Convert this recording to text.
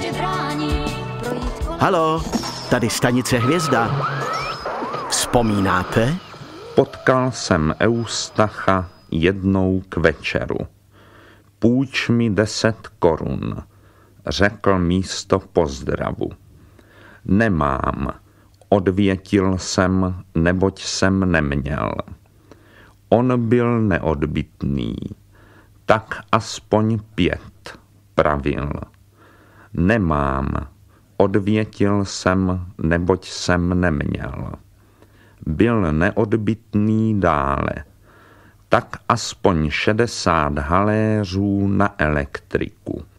Halo, tady stanice Hvězda. Vzpomínáte? Potkal jsem Eustacha jednou k večeru. Půjč mi 10 korun, řekl místo pozdravu. Nemám, odvětil jsem, neboť jsem neměl. On byl neodbytný, tak aspoň 5, pravil. Nemám, odvětil jsem, neboť jsem neměl. Byl neodbytný dále, tak aspoň 60 haléřů na elektriku.